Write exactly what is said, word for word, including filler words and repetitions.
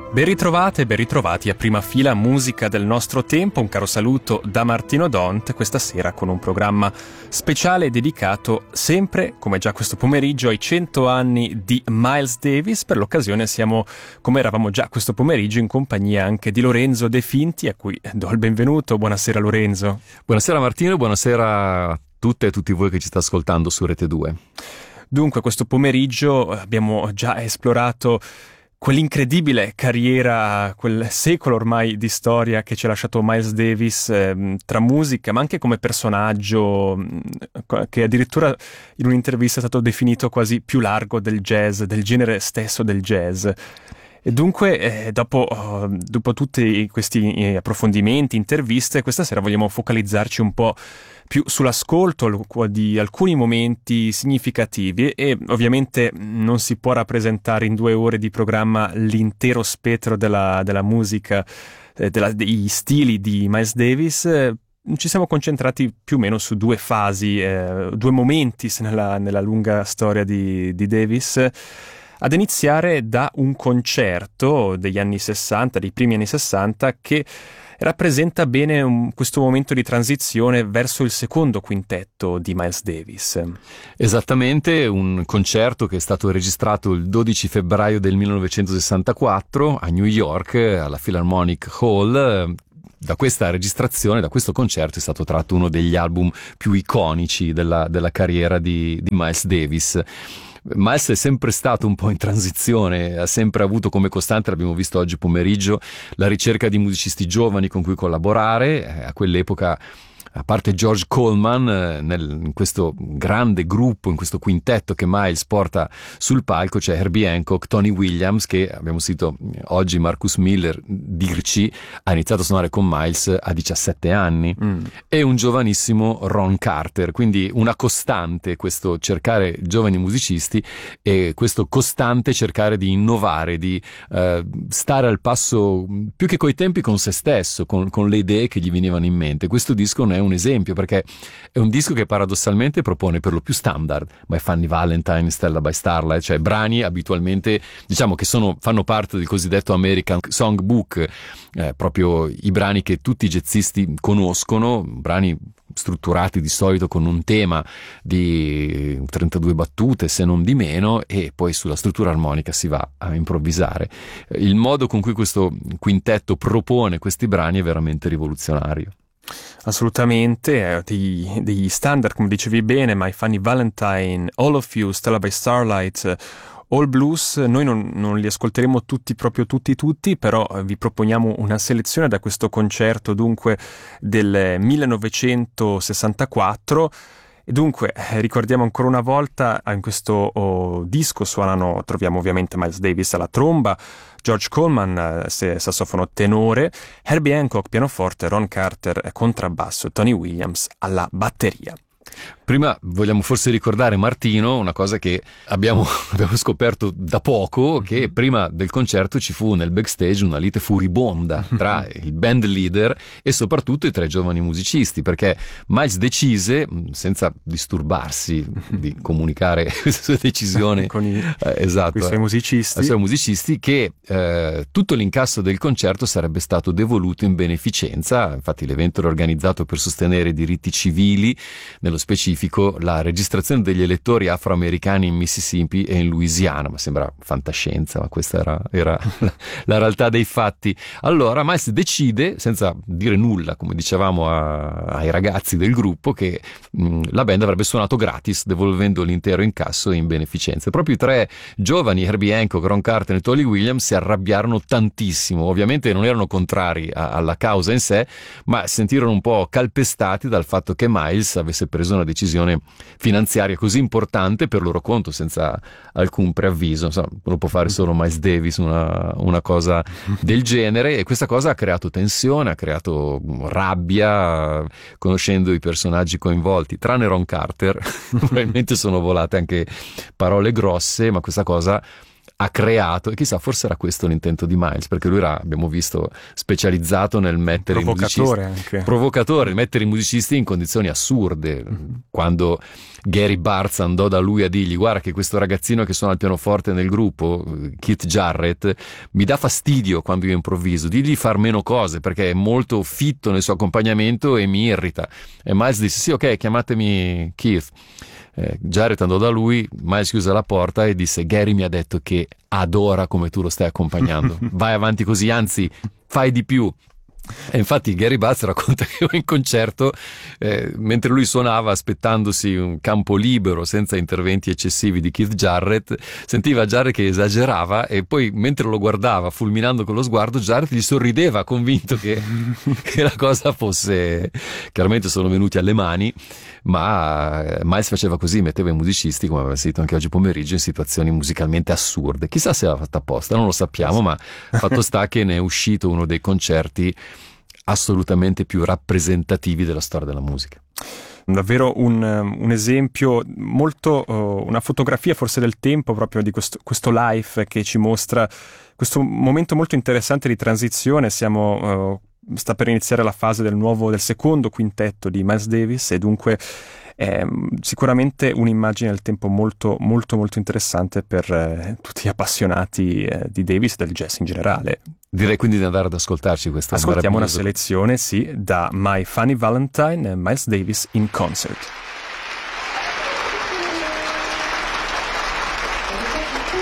Ben ritrovate e ben ritrovati a Prima Fila Musica del nostro tempo. Un caro saluto da Martino Dont, questa sera con un programma speciale dedicato sempre, come già questo pomeriggio, ai cento anni di Miles Davis. Per l'occasione siamo, come eravamo già questo pomeriggio, in compagnia anche di Lorenzo De Finti, a cui do il benvenuto. Buonasera Lorenzo. Buonasera Martino, buonasera a tutte e tutti voi che ci sta ascoltando su Rete due. Dunque, questo pomeriggio abbiamo già esplorato quell'incredibile carriera, quel secolo ormai di storia che ci ha lasciato Miles Davis, eh, tra musica ma anche come personaggio, mh, che addirittura in un'intervista è stato definito quasi più largo del jazz, del genere stesso del jazz. E dunque, eh, dopo, oh, dopo tutti questi eh, approfondimenti, interviste, questa sera vogliamo focalizzarci un po' più sull'ascolto di alcuni momenti significativi, e ovviamente non si può rappresentare in due ore di programma l'intero spettro della, della musica, eh, della, degli stili di Miles Davis. Eh, ci siamo concentrati più o meno su due fasi, eh, due momenti nella, nella lunga storia di, di Davis. Ad iniziare da un concerto degli anni sessanta, dei primi anni sessanta, che rappresenta bene un, questo momento di transizione verso il secondo quintetto di Miles Davis. Esattamente, un concerto che è stato registrato il dodici febbraio del millenovecentosessantaquattro a New York, alla Philharmonic Hall. Da questa registrazione, da questo concerto, è stato tratto uno degli album più iconici della, della carriera di, di Miles Davis. Miles è sempre stato un po' in transizione, ha sempre avuto come costante, l'abbiamo visto oggi pomeriggio, la ricerca di musicisti giovani con cui collaborare. A quell'epoca, a parte George Coleman, nel, in questo grande gruppo, in questo quintetto che Miles porta sul palco, c'è Herbie Hancock, Tony Williams, che abbiamo sentito oggi Marcus Miller dirci ha iniziato a suonare con Miles a diciassette anni, mm. e un giovanissimo Ron Carter. Quindi una costante, questo cercare giovani musicisti e questo costante cercare di innovare, di eh, stare al passo più che coi tempi con se stesso, con, con le idee che gli venivano in mente. Questo disco ne è un esempio, perché è un disco che paradossalmente propone per lo più standard, My Funny Valentine, Stella by Starlight, cioè brani abitualmente, diciamo, che sono, fanno parte del cosiddetto American Songbook, eh, proprio i brani che tutti i jazzisti conoscono, brani strutturati di solito con un tema di trentadue battute, se non di meno, e poi sulla struttura armonica si va a improvvisare. Il modo con cui questo quintetto propone questi brani è veramente rivoluzionario. Assolutamente, eh, degli, degli standard, come dicevi bene, My Funny Valentine, All of You, Stella by Starlight, All Blues. Noi non, non li ascolteremo tutti, proprio tutti tutti, però eh, vi proponiamo una selezione da questo concerto, dunque del millenovecentosessantaquattro. E dunque, eh, ricordiamo ancora una volta, in questo oh, disco suonano, troviamo ovviamente Miles Davis alla tromba, George Coleman eh, sassofono tenore, Herbie Hancock pianoforte, Ron Carter contrabbasso e Tony Williams alla batteria. Prima vogliamo forse ricordare, Martino, una cosa che abbiamo, abbiamo scoperto da poco, che prima del concerto ci fu nel backstage una lite furibonda tra il band leader e soprattutto i tre giovani musicisti, perché Miles decise, senza disturbarsi di comunicare questa sua decisione con i, eh, esatto, con i suoi musicisti, ai suoi musicisti, che eh, tutto l'incasso del concerto sarebbe stato devoluto in beneficenza. Infatti l'evento era organizzato per sostenere i diritti civili, nello specifico la registrazione degli elettori afroamericani in Mississippi e in Louisiana. Ma sembra fantascienza, ma questa era, era la, la realtà dei fatti. Allora Miles decide, senza dire nulla, come dicevamo a, ai ragazzi del gruppo, che mh, la band avrebbe suonato gratis, devolvendo l'intero incasso in beneficenza. Proprio i tre giovani, Herbie Hancock, Ron Carter e Tony Williams, si arrabbiarono tantissimo. Ovviamente non erano contrari a, alla causa in sé, ma sentirono un po' calpestati dal fatto che Miles avesse preso una decisione finanziaria così importante per loro conto, senza alcun preavviso. Insomma, lo può fare solo Miles Davis una, una cosa del genere, e questa cosa ha creato tensione, ha creato rabbia, conoscendo i personaggi coinvolti, tranne Ron Carter. Probabilmente sono volate anche parole grosse, ma questa cosa ha creato, e chissà, forse era questo l'intento di Miles, perché lui era, abbiamo visto, specializzato nel mettere i musicisti, anche. provocatore, mettere i musicisti in condizioni assurde. Mm-hmm. Quando Gary Bartz andò da lui a dirgli: guarda che questo ragazzino che suona il pianoforte nel gruppo, Keith Jarrett, mi dà fastidio quando io improvviso, digli far meno cose perché è molto fitto nel suo accompagnamento e mi irrita. E Miles disse: sì, ok, chiamatemi Keith. Eh, Jarrett andò da lui, Miles chiuse la porta e disse: Gary mi ha detto che adora come tu lo stai accompagnando, vai avanti così, anzi fai di più. E infatti Gary Bartz racconta che in concerto, eh, mentre lui suonava aspettandosi un campo libero senza interventi eccessivi di Keith Jarrett, sentiva Jarrett che esagerava, e poi mentre lo guardava fulminando con lo sguardo, Jarrett gli sorrideva convinto che, che la cosa fosse, chiaramente sono venuti alle mani, ma Miles faceva così, metteva i musicisti, come aveva sentito anche oggi pomeriggio, in situazioni musicalmente assurde. Chissà se l'ha fatta apposta, non lo sappiamo, ma fatto sta che ne è uscito uno dei concerti assolutamente più rappresentativi della storia della musica. Davvero un, un esempio molto, uh, una fotografia forse del tempo proprio di questo, questo live che ci mostra questo momento molto interessante di transizione. Siamo, uh, sta per iniziare la fase del nuovo, del secondo quintetto di Miles Davis, e dunque è sicuramente un'immagine del tempo molto molto molto interessante per eh, tutti gli appassionati eh, di Davis e del jazz in generale. Direi quindi di andare ad ascoltarci questa. Ascoltiamo una selezione, sì, da My Funny Valentine, Miles Davis in Concert.